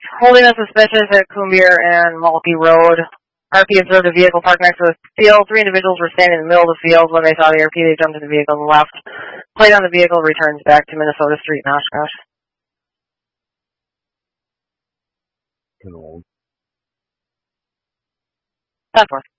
holding us suspicious at Coombeer and Mulkey Road. RP observed a vehicle parked next to the field. 3 individuals were standing in the middle of the field. When they saw the RP, they jumped in the vehicle and left. Plate on the vehicle returns back to Minnesota Street in Oshkosh. That's